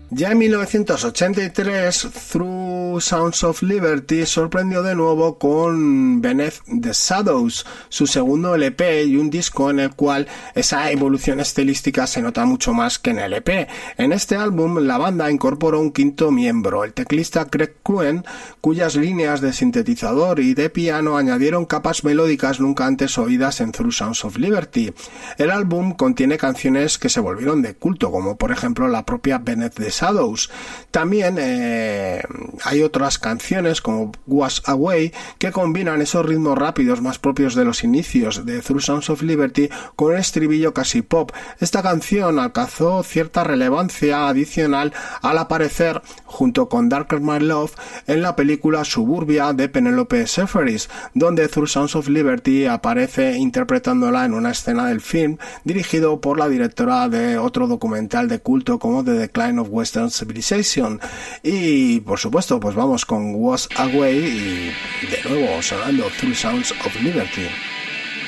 Ya en 1983, Through Sounds of Liberty sorprendió de nuevo con Beneath the Shadows, su segundo LP y un disco en el cual esa evolución estilística se nota mucho más que en el EP. En este álbum la banda incorporó un quinto miembro, el teclista Greg Cohen, cuyas líneas de sintetizador y de piano añadieron capas melódicas nunca antes oídas en Through Sounds of Liberty. El álbum contiene canciones que se volvieron de culto, como por ejemplo la propia Beneath the Shadows. También hay otras canciones como Was Away que combinan esos ritmos rápidos más propios de los inicios de Through Sounds of Liberty con un estribillo casi pop. Esta canción alcanzó cierta relevancia adicional al aparecer junto con Darker My Love en la película Suburbia de Penelope Sefferis, donde Through Sounds of Liberty aparece interpretándola en una escena del film dirigido por la directora de otro documental de culto como The Decline of Western Civilization. Y por supuesto, pues vamos con Was Away y de nuevo sonando Through Sounds of Liberty.